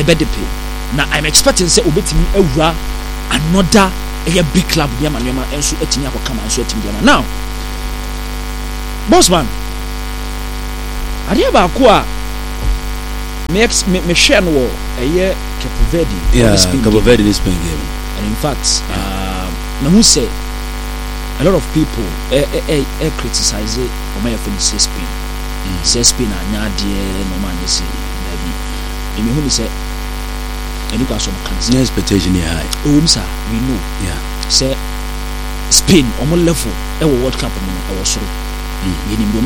Bedepe. Now I'm expecting say obetimi awura another a big club bi ama nyoma enso etimi akokama enso etimi dem. Now boss man ade ba ko a me share no eye Cape Verde. Yeah, Cape Verde this Spain game. And in fact na who say a lot of people criticize it or may have say Spain. Say Spain anya de no man say maybe me who say and you got some cancer. No expectation here high. Sir, we know. Yeah. Say Spain on one level, World Cup, I was sorry. You